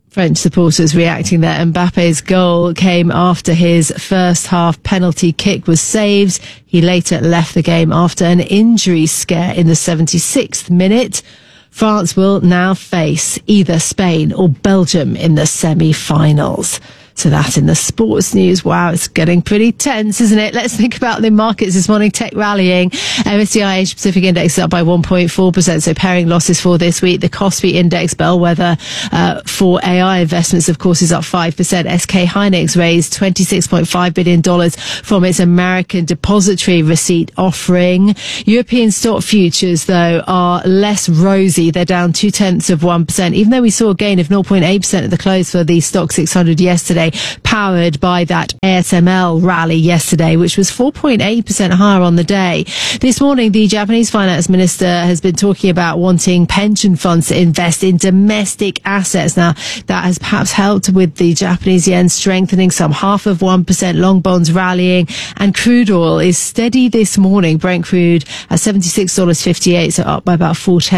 French supporters reacting there. Mbappe's goal came after his first half penalty kick was saved. He later left the game after an injury scare in the 76th minute. France will now face either Spain or Belgium in the semi-finals. So that in the sports news. Wow, it's getting pretty tense, isn't it? Let's think about the markets this morning. Tech rallying. MSCI Asia Pacific Index is up by 1.4%. So pairing losses for this week. The Kospi Index bellwether for AI investments, of course, is up 5%. SK Hynix raised $26.5 billion from its American depository receipt offering. European stock futures, though, are less rosy. They're down 0.2%, even though we saw a gain of 0.8% at the close for the Stock 600 yesterday, powered by that ASML rally yesterday, which was 4.8% higher on the day. This morning, the Japanese finance minister has been talking about wanting pension funds to invest in domestic assets. Now, that has perhaps helped with the Japanese yen strengthening, some 0.5%, long bonds rallying, and crude oil is steady this morning. Brent crude at $76.58, so up by about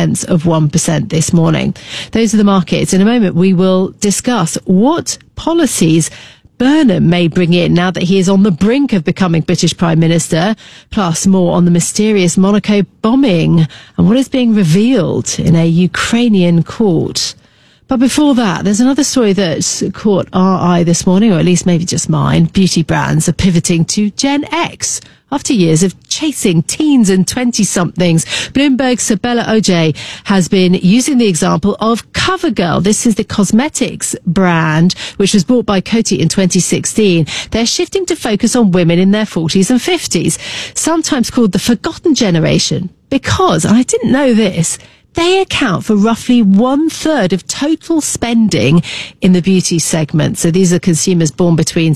0.4% this morning. Those are the markets. In a moment, we will discuss what policies Burnham may bring in now that he is on the brink of becoming British Prime Minister, plus more on the mysterious Monaco bombing and what is being revealed in a Ukrainian court. But before that, there's another story that's caught our eye this morning, or at least maybe just mine. Beauty brands are pivoting to Gen X after years of chasing teens and 20-somethings. Bloomberg's Sabella Oj has been using the example of CoverGirl. This is the cosmetics brand, which was bought by Coty in 2016. They're shifting to focus on women in their 40s and 50s, sometimes called the forgotten generation, because, and I didn't know this, they account for roughly 1/3 of total spending in the beauty segment. So these are consumers born between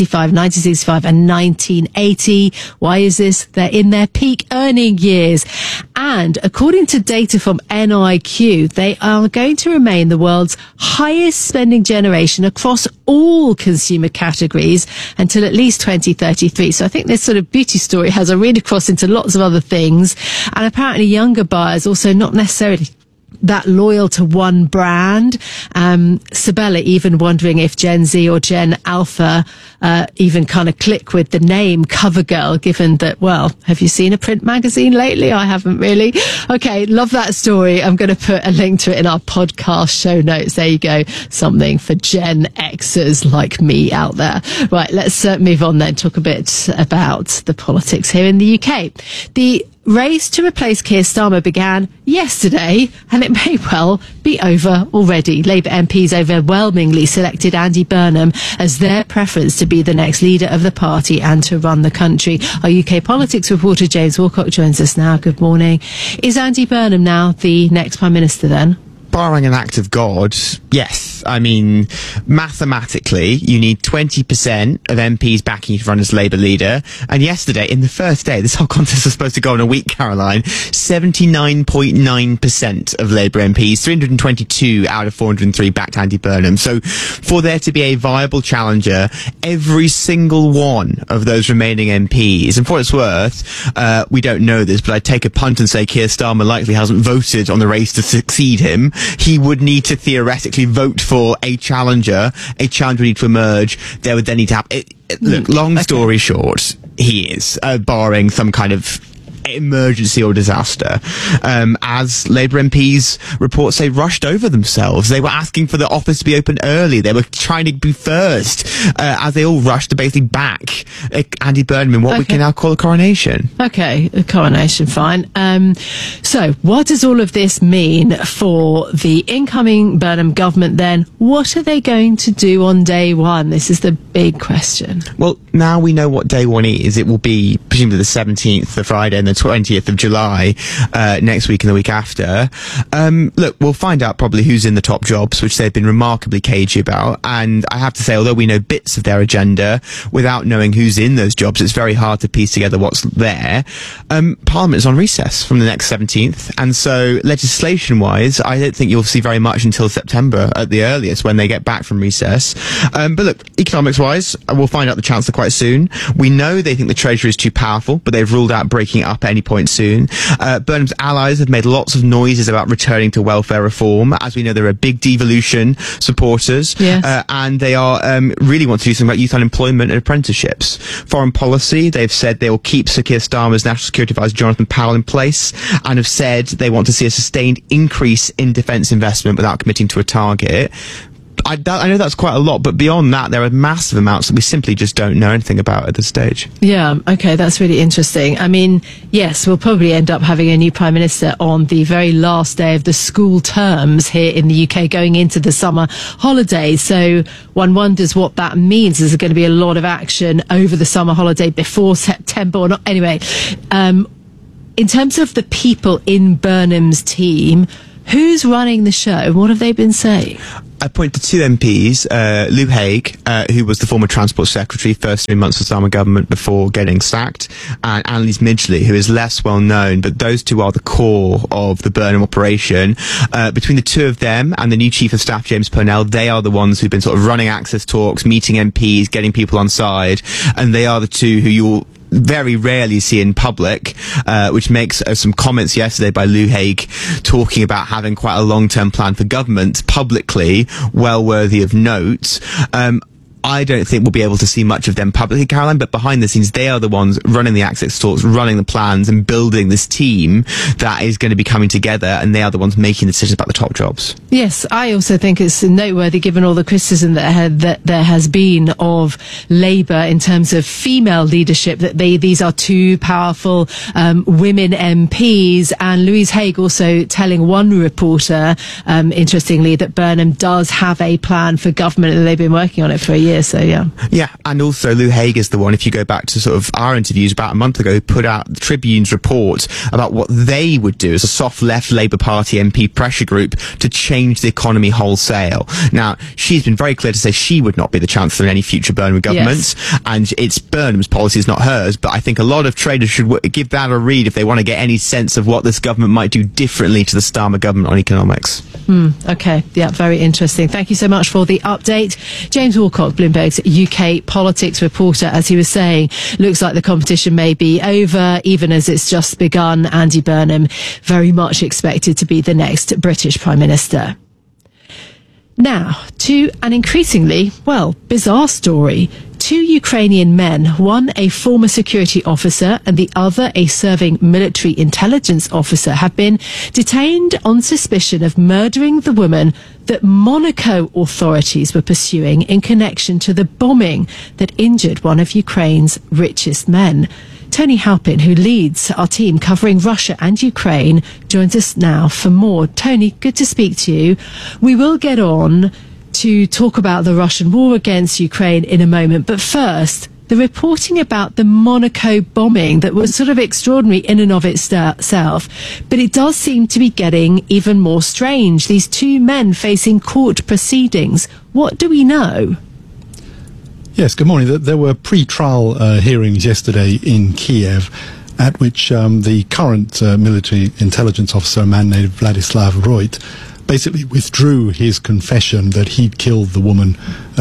1965 and 1980. Why is this? They're in their peak earning years. And according to data from NIQ, they are going to remain the world's highest spending generation across all consumer categories until at least 2033. So I think this sort of beauty story has a read across into lots of other things. And apparently younger buyers also not necessarily that loyal to one brand. Sabella even wondering if Gen Z or Gen Alpha even kind of click with the name CoverGirl, given that, well, have you seen a print magazine lately? I haven't really. Okay, love that story. I'm going to put a link to it in our podcast show notes. There you go. Something for Gen Xers like me out there. Right, let's move on then, talk a bit about the politics here in the UK. The race to replace Keir Starmer began yesterday, and it may well be over already. Labour MPs overwhelmingly selected Andy Burnham as their preference to be the next leader of the party and to run the country. Our UK politics reporter James Walcott joins us now. Good morning. Is Andy Burnham now the next Prime Minister then? Barring an act of God, yes. I mean, mathematically, you need 20% of MPs backing you to run as Labour leader. And yesterday, in the first day, this whole contest was supposed to go on a week, Caroline, 79.9% of Labour MPs, 322 out of 403 backed Andy Burnham. So for there to be a viable challenger, every single one of those remaining MPs, and for what it's worth, we don't know this, but I'd take a punt and say Keir Starmer likely hasn't voted on the race to succeed him. He would need to theoretically vote for a challenger would need to emerge. There would then need to have look, long story short, he is, barring some kind of emergency or disaster, as Labour MPs reports say rushed over themselves. They were asking for the office to be open early. They were trying to be first, as they all rushed to basically back Andy Burnham in what we can now call a coronation. Okay, a coronation, fine. So what does all of this mean for the incoming Burnham government then? What are they going to do on day one? This is the big question. Well, now we know what day one is. It will be presumably the 17th, the Friday, and the 20th of July, next week and the week after. Look, we'll find out probably who's in the top jobs, which they've been remarkably cagey about. And I have to say, although we know bits of their agenda, without knowing who's in those jobs, it's very hard to piece together what's there. Parliament is on recess from the next 17th. And so legislation-wise, I don't think you'll see very much until September at the earliest when they get back from recess. But look, economics-wise, we'll find out the Chancellor quite soon. We know they think the Treasury is too powerful, but they've ruled out breaking it up at any point soon. Burnham's allies have made lots of noises about returning to welfare reform. As we know, there are big devolution supporters, and they are really want to do something about youth unemployment and apprenticeships. Foreign policy, they've said they will keep Sir Keir Starmer's National Security Advisor Jonathan Powell in place, and have said they want to see a sustained increase in defence investment without committing to a target. I know that's quite a lot, but beyond that, there are massive amounts that we simply just don't know anything about at this stage. Yeah, okay, that's really interesting. I mean, yes, we'll probably end up having a new Prime Minister on the very last day of the school terms here in the UK, going into the summer holidays. So one wonders what that means. Is there going to be a lot of action over the summer holiday before September or not? Anyway, in terms of the people in Burnham's team, who's running the show? What have they been saying? I point to two MPs, Lou Haig, who was the former Transport Secretary, first 3 months of the Starmer government before getting sacked, and Annalise Midgley, who is less well known, but those two are the core of the Burnham operation. Between the two of them and the new Chief of Staff, James Purnell, they are the ones who've been sort of running access talks, meeting MPs, getting people on side, and they are the two who you'll very rarely see in public, which makes some comments yesterday by Lou Haig talking about having quite a long-term plan for government publicly well worthy of note. I don't think we'll be able to see much of them publicly, Caroline, but behind the scenes, they are the ones running the access talks, running the plans and building this team that is going to be coming together, and they are the ones making decisions about the top jobs. Yes, I also think it's noteworthy, given all the criticism that there has been of Labour in terms of female leadership, that these are two powerful women MPs, and Louise Haig also telling one reporter, interestingly, that Burnham does have a plan for government, and they've been working on it for a year. So yeah, and also Lou Haig is the one, if you go back to sort of our interviews about a month ago, who put out the Tribune's report about what they would do as a soft left Labour Party MP pressure group to change the economy wholesale. Now, she's been very clear to say she would not be the Chancellor in any future Burnham government, and it's Burnham's policies, not hers, but I think a lot of traders should give that a read if they want to get any sense of what this government might do differently to the Starmer government on economics. Okay, yeah, very interesting. Thank you so much for the update. James Walcott, Bloomberg's UK politics reporter, as he was saying, looks like the competition may be over, even as it's just begun. Andy Burnham very much expected to be the next British Prime Minister. Now, to an increasingly, bizarre story. Two Ukrainian men, one a former security officer and the other a serving military intelligence officer, have been detained on suspicion of murdering the woman that Monaco authorities were pursuing in connection to the bombing that injured one of Ukraine's richest men. Tony Halpin, who leads our team covering Russia and Ukraine, joins us now for more. Tony, good to speak to you. We will get on to talk about the Russian war against Ukraine in a moment, but first, the reporting about the Monaco bombing that was sort of extraordinary in and of itself, but it does seem to be getting even more strange. These two men facing court proceedings. What do we know? Yes, good morning. There were pre-trial hearings yesterday in Kiev, at which the current military intelligence officer, a man named Vladislav Roit, basically withdrew his confession that he'd killed the woman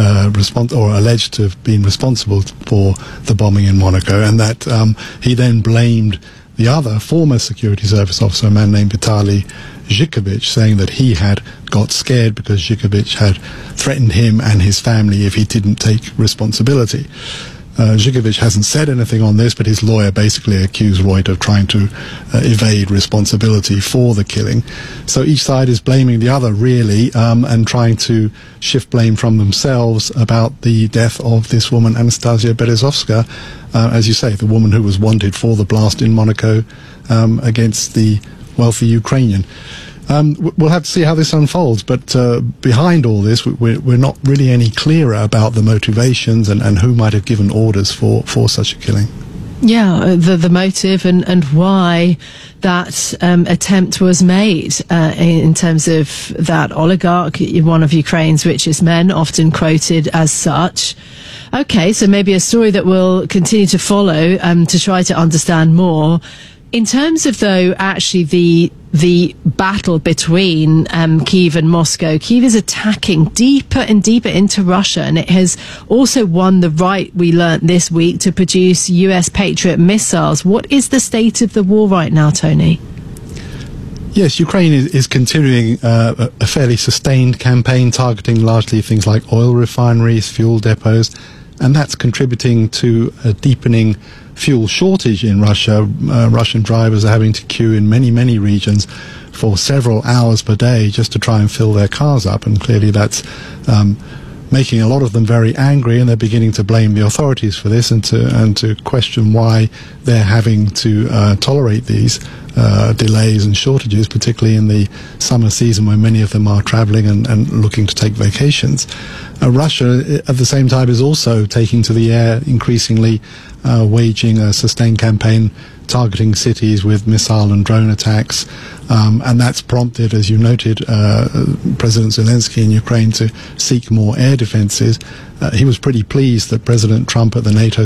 or alleged to have been responsible for the bombing in Monaco, and that he then blamed the other former security service officer, a man named Vitaly Zhikovich, saying that he had got scared because Zhikovich had threatened him and his family if he didn't take responsibility. Zhikovich hasn't said anything on this, but his lawyer basically accused Roit of trying to evade responsibility for the killing. So each side is blaming the other, really, and trying to shift blame from themselves about the death of this woman, Anastasia Berezovska, as you say, the woman who was wanted for the blast in Monaco against the wealthy Ukrainian. We'll have to see how this unfolds, but behind all this, we're not really any clearer about the motivations and who might have given orders for such a killing. Yeah, the motive and why that attempt was made in terms of that oligarch, one of Ukraine's richest men, often quoted as such. Okay, so maybe a story that we'll continue to follow to try to understand more. In terms of, though, actually the battle between Kyiv and Moscow, Kyiv is attacking deeper and deeper into Russia, and it has also won the right, we learnt this week, to produce US Patriot missiles. What is the state of the war right now, Tony? Yes, Ukraine is continuing a fairly sustained campaign targeting largely things like oil refineries, fuel depots, and that's contributing to a deepening fuel shortage in Russia. Russian drivers are having to queue in many regions for several hours per day just to try and fill their cars up, and clearly that's making a lot of them very angry, and they're beginning to blame the authorities for this and to question why they're having to tolerate these delays and shortages, particularly in the summer season when many of them are traveling and looking to take vacations. Russia, at the same time, is also taking to the air increasingly, waging a sustained campaign targeting cities with missile and drone attacks, and that's prompted, as you noted, President Zelensky in Ukraine to seek more air defenses. He was pretty pleased that President Trump at the NATO